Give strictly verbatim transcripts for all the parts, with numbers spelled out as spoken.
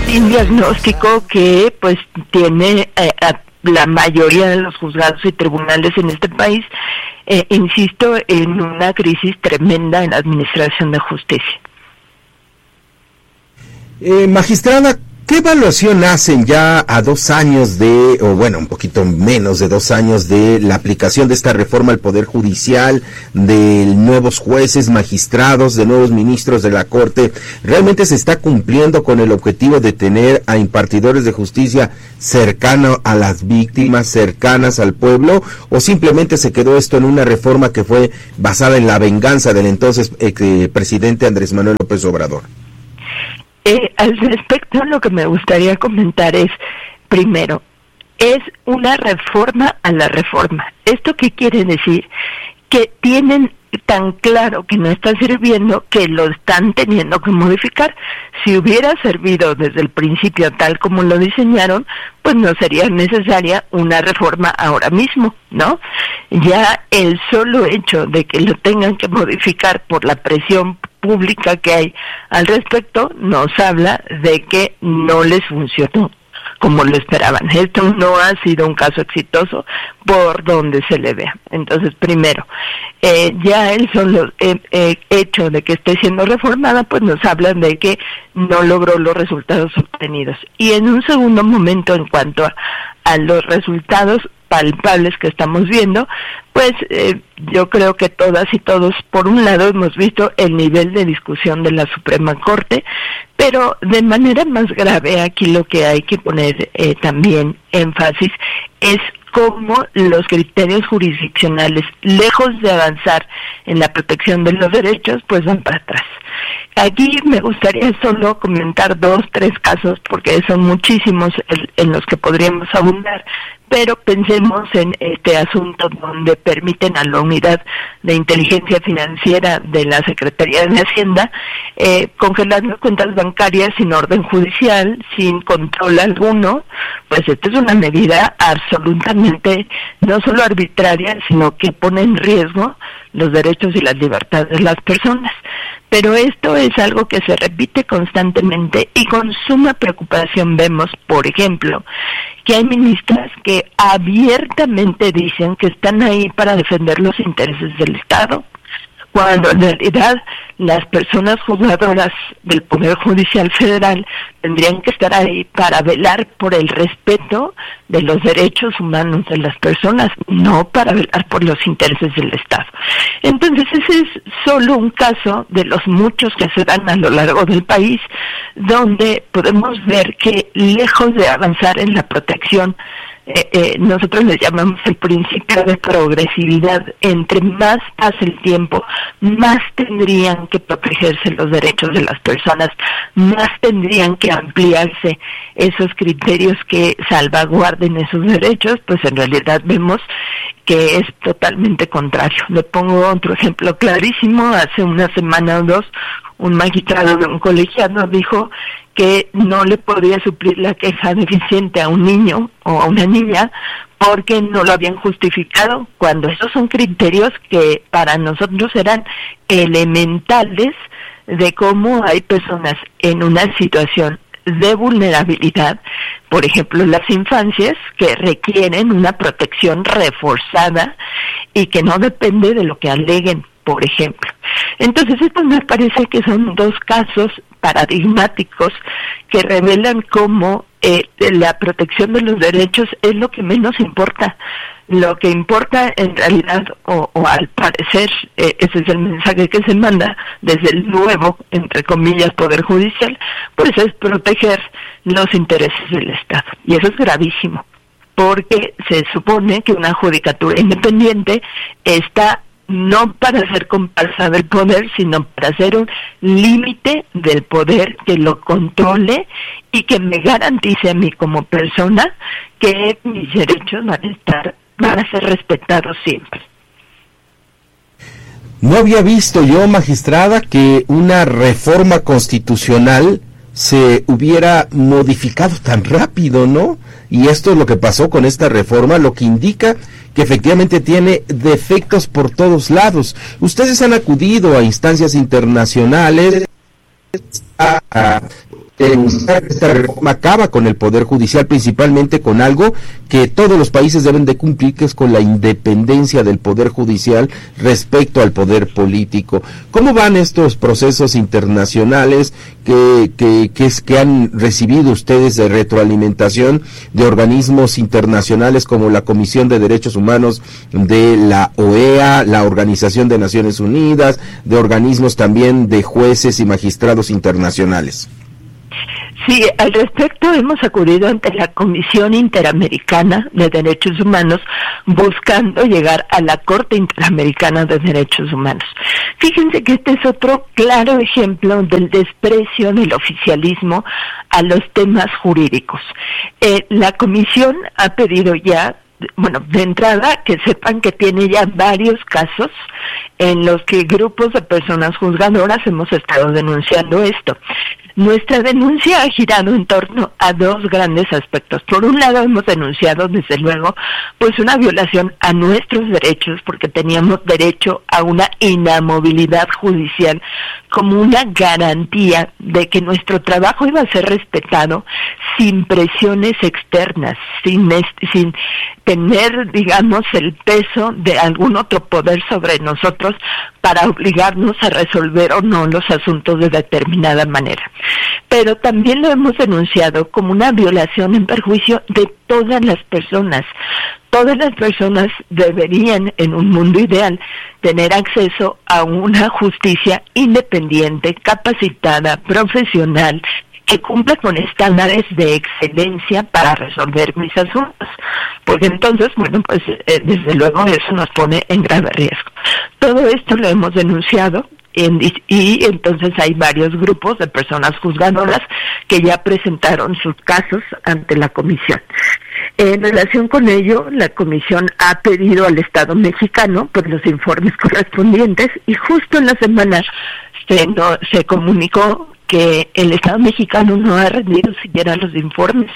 un diagnóstico que pues tiene eh, a la mayoría de los juzgados y tribunales en este país, eh, insisto, en una crisis tremenda en la administración de justicia. Eh, magistrada, ¿qué evaluación hacen ya a dos años de, o bueno, un poquito menos de dos años de la aplicación de esta reforma al Poder Judicial, de nuevos jueces, magistrados, de nuevos ministros de la Corte? ¿Realmente se está cumpliendo con el objetivo de tener a impartidores de justicia cercanos a las víctimas, cercanas al pueblo, o simplemente se quedó esto en una reforma que fue basada en la venganza del entonces eh, presidente Andrés Manuel López Obrador? Eh, al respecto, lo que me gustaría comentar es, primero, es una reforma a la reforma. ¿Esto qué quiere decir? Que tienen tan claro que no está sirviendo que lo están teniendo que modificar. Si hubiera servido desde el principio tal como lo diseñaron, pues no sería necesaria una reforma ahora mismo, ¿no? Ya el solo hecho de que lo tengan que modificar por la presión pública que hay al respecto nos habla de que no les funcionó como lo esperaban. Esto no ha sido un caso exitoso por donde se le vea. Entonces, primero, eh, ya el solo eh, eh, hecho de que esté siendo reformada, pues nos habla de que no logró los resultados obtenidos. Y en un segundo momento, en cuanto a, a los resultados palpables que estamos viendo, pues eh, yo creo que todas y todos, por un lado, hemos visto el nivel de discusión de la Suprema Corte, pero de manera más grave aquí lo que hay que poner eh, también énfasis es cómo los criterios jurisdiccionales, lejos de avanzar en la protección de los derechos, pues van para atrás. Aquí me gustaría solo comentar dos, tres casos, porque son muchísimos en, en los que podríamos abundar, pero pensemos en este asunto donde permiten a la Unidad de Inteligencia Financiera de la Secretaría de Hacienda eh, congelar las cuentas bancarias sin orden judicial, sin control alguno. Pues esta es una medida absolutamente no solo arbitraria, sino que pone en riesgo los derechos y las libertades de las personas. Pero esto es algo que se repite constantemente y con suma preocupación vemos, por ejemplo, que hay ministras que abiertamente dicen que están ahí para defender los intereses del Estado, cuando en realidad las personas juzgadoras del Poder Judicial Federal tendrían que estar ahí para velar por el respeto de los derechos humanos de las personas, no para velar por los intereses del Estado. Entonces ese es solo un caso de los muchos que se dan a lo largo del país, donde podemos ver que lejos de avanzar en la protección, Eh, eh, nosotros le llamamos el principio de progresividad. Entre más pase el tiempo, más tendrían que protegerse los derechos de las personas, más tendrían que ampliarse esos criterios que salvaguarden esos derechos, pues en realidad vemos que es totalmente contrario. Le pongo otro ejemplo clarísimo. Hace una semana o dos, un magistrado de un colegiado dijo que no le podía suplir la queja deficiente a un niño o a una niña porque no lo habían justificado, cuando esos son criterios que para nosotros eran elementales de cómo hay personas en una situación de vulnerabilidad, por ejemplo las infancias, que requieren una protección reforzada y que no depende de lo que aleguen, por ejemplo. Entonces, esto me parece que son dos casos paradigmáticos que revelan cómo eh, la protección de los derechos es lo que menos importa. Lo que importa en realidad, o, o al parecer, eh, ese es el mensaje que se manda desde el nuevo, entre comillas, Poder Judicial, pues es proteger los intereses del Estado. Y eso es gravísimo, porque se supone que una judicatura independiente está no para ser comparsa del poder, sino para ser un límite del poder que lo controle y que me garantice a mí como persona que mis derechos van a estar, van a ser respetados siempre. No había visto yo, magistrada, que una reforma constitucional se hubiera modificado tan rápido, ¿no? Y esto es lo que pasó con esta reforma, lo que indica que efectivamente tiene defectos por todos lados. Ustedes han acudido a instancias internacionales, a, a denunciar que esta reforma acaba con el Poder Judicial, principalmente con algo que todos los países deben de cumplir, que es con la independencia del Poder Judicial respecto al poder político. ¿Cómo van estos procesos internacionales que, que, que, es, que han recibido ustedes de retroalimentación de organismos internacionales como la Comisión de Derechos Humanos de la O E A, la Organización de Naciones Unidas, de organismos también de jueces y magistrados internacionales? Sí, al respecto hemos acudido ante la Comisión Interamericana de Derechos Humanos buscando llegar a la Corte Interamericana de Derechos Humanos. Fíjense que este es otro claro ejemplo del desprecio del oficialismo a los temas jurídicos. Eh, la Comisión ha pedido ya, bueno, de entrada, que sepan que tiene ya varios casos en los que grupos de personas juzgadoras hemos estado denunciando esto. Nuestra denuncia ha girado en torno a dos grandes aspectos. Por un lado, hemos denunciado, desde luego, pues una violación a nuestros derechos, porque teníamos derecho a una inamovilidad judicial como una garantía de que nuestro trabajo iba a ser respetado sin presiones externas, sin, sin tener, digamos, el peso de algún otro poder sobre nosotros para obligarnos a resolver o no los asuntos de determinada manera. Pero también lo hemos denunciado como una violación en perjuicio de todas las personas. Todas las personas deberían, en un mundo ideal, tener acceso a una justicia independiente, capacitada, profesional, que cumpla con estándares de excelencia para resolver mis asuntos, porque entonces, bueno, pues eh, desde luego eso nos pone en grave riesgo. Todo esto lo hemos denunciado en, y, y entonces hay varios grupos de personas juzgadoras que ya presentaron sus casos ante la comisión. En relación con ello, la comisión ha pedido al Estado mexicano pues los informes correspondientes y justo en la semana se, no, se comunicó que el Estado mexicano no ha rendido siquiera los informes.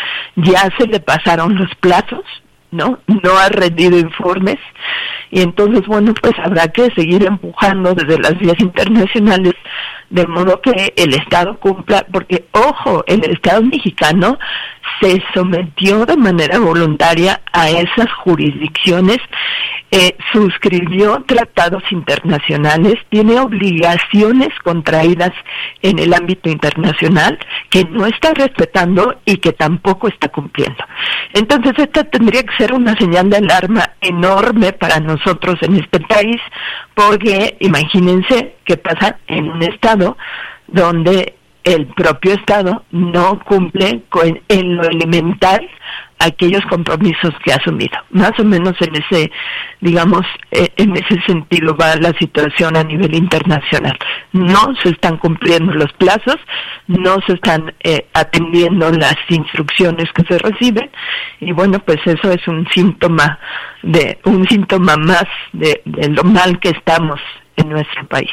Ya se le pasaron los plazos, ¿no? No ha rendido informes y entonces, bueno, pues habrá que seguir empujando desde las vías internacionales de modo que el Estado cumpla, porque, ojo, el Estado mexicano se sometió de manera voluntaria a esas jurisdicciones, eh, suscribió tratados internacionales, tiene obligaciones contraídas en el ámbito internacional que no está respetando y que tampoco está cumpliendo. Entonces, esta tendría que ser una señal de alarma enorme para nosotros en este país, porque imagínense qué pasa en un estado donde el propio Estado no cumple con, en lo elemental, aquellos compromisos que ha asumido. Más o menos en ese, digamos, eh, en ese sentido va la situación a nivel internacional. No se están cumpliendo los plazos, no se están eh, atendiendo las instrucciones que se reciben, y bueno, pues eso es un síntoma de un síntoma más de, de lo mal que estamos en nuestro país.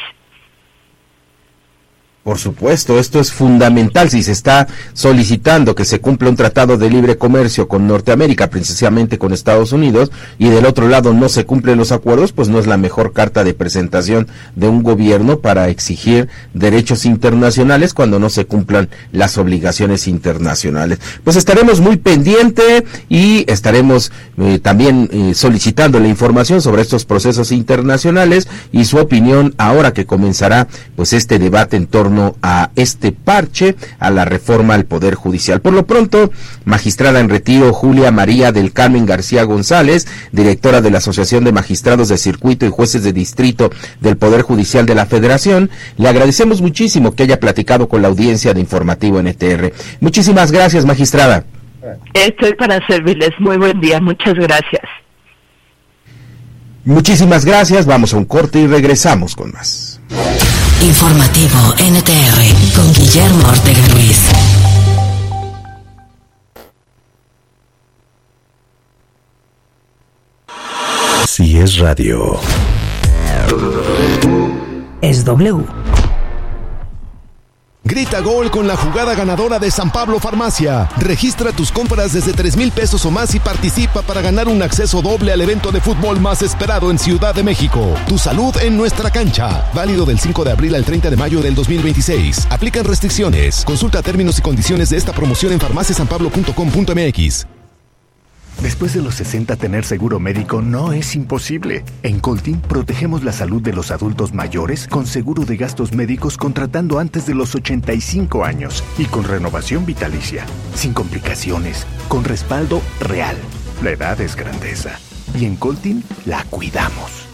Por supuesto, esto es fundamental. Si se está solicitando que se cumpla un tratado de libre comercio con Norteamérica, precisamente con Estados Unidos, y del otro lado no se cumplen los acuerdos, pues no es la mejor carta de presentación de un gobierno para exigir derechos internacionales cuando no se cumplan las obligaciones internacionales. Pues estaremos muy pendientes y estaremos eh, también eh, solicitando la información sobre estos procesos internacionales y su opinión ahora que comenzará pues este debate en torno a este parche a la reforma al Poder Judicial. Por lo pronto, magistrada en retiro Julia María del Carmen García González, directora de la Asociación de Magistrados de Circuito y Jueces de Distrito del Poder Judicial de la Federación, le agradecemos muchísimo que haya platicado con la audiencia de Informativo N T R. Muchísimas gracias, magistrada. Estoy para servirles. Muy buen día. Muchas gracias. Muchísimas gracias. Vamos a un corte y regresamos con más. Informativo N T R con Guillermo Ortega Ruiz. Si es radio, es W. Grita gol con la jugada ganadora de San Pablo Farmacia. Registra tus compras desde tres mil pesos o más y participa para ganar un acceso doble al evento de fútbol más esperado en Ciudad de México. Tu salud en nuestra cancha. Válido del cinco de abril al treinta de mayo del dos mil veintiséis. Aplican restricciones. Consulta términos y condiciones de esta promoción en farmacia san pablo punto com punto m x. Después de los sesenta, tener seguro médico no es imposible. En Coltin protegemos la salud de los adultos mayores con seguro de gastos médicos contratando antes de los ochenta y cinco años y con renovación vitalicia, sin complicaciones, con respaldo real. La edad es grandeza y en Coltin la cuidamos.